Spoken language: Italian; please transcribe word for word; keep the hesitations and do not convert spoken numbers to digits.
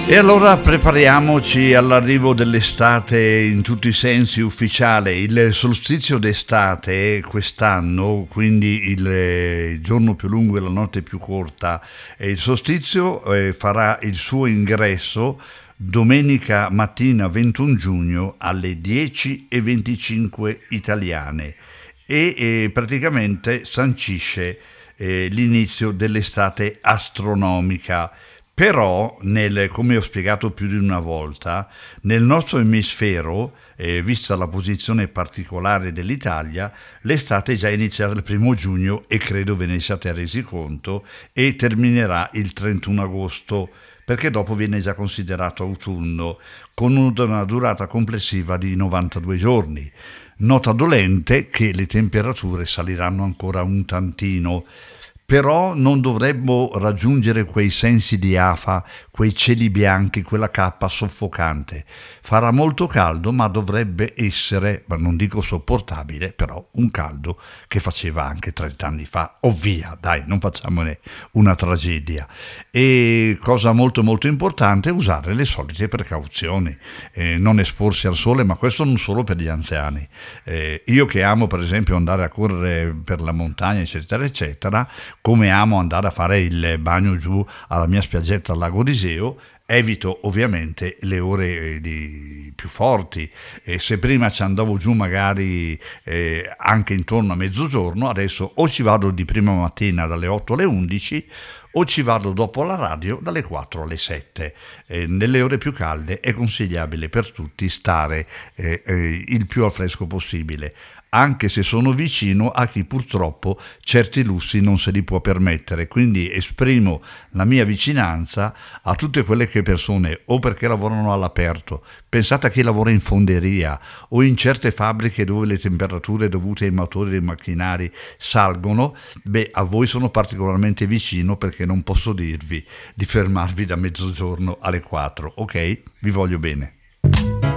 E allora prepariamoci all'arrivo dell'estate in tutti i sensi ufficiale. Il solstizio d'estate quest'anno, quindi il giorno più lungo e la notte più corta, e il solstizio eh, farà il suo ingresso domenica mattina ventuno giugno alle dieci e venticinque italiane e eh, praticamente sancisce eh, l'inizio dell'estate astronomica. Però, nel, come ho spiegato più di una volta, nel nostro emisfero, eh, vista la posizione particolare dell'Italia, l'estate è già iniziata il primo giugno e credo ve ne siate resi conto, e terminerà il trentuno agosto, perché dopo viene già considerato autunno, con una durata complessiva di novantadue giorni. Nota dolente che le temperature saliranno ancora un tantino, però non dovremmo raggiungere quei sensi di afa, quei cieli bianchi, quella cappa soffocante. Farà molto caldo, ma dovrebbe essere, ma non dico sopportabile, però un caldo che faceva anche trent'anni fa. O via, dai, non facciamone una tragedia. E cosa molto molto importante, usare le solite precauzioni, eh, non esporsi al sole, ma questo non solo per gli anziani. Eh, io che amo per esempio andare a correre per la montagna, eccetera, eccetera, come amo andare a fare il bagno giù alla mia spiaggetta al lago Riseo, evito ovviamente le ore di, più forti, e se prima ci andavo giù magari eh, anche intorno a mezzogiorno, adesso o ci vado di prima mattina dalle otto alle undici o ci vado dopo la radio dalle quattro alle sette. Eh, nelle ore più calde è consigliabile per tutti stare eh, eh, il più al fresco possibile, anche se sono vicino a chi purtroppo certi lussi non se li può permettere. Quindi esprimo la mia vicinanza a tutte quelle che persone, o perché lavorano all'aperto, pensate a chi lavora in fonderia o in certe fabbriche dove le temperature dovute ai motori dei macchinari salgono, beh, a voi sono particolarmente vicino, perché non posso dirvi di fermarvi da mezzogiorno alle quattro, ok? Vi voglio bene.